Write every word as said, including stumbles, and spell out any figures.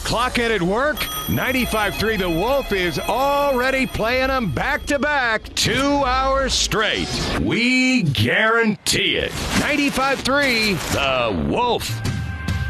Clocking at work? ninety-five point three The Wolf is already playing them back-to-back two hours straight. We guarantee it. ninety-five point three The Wolf.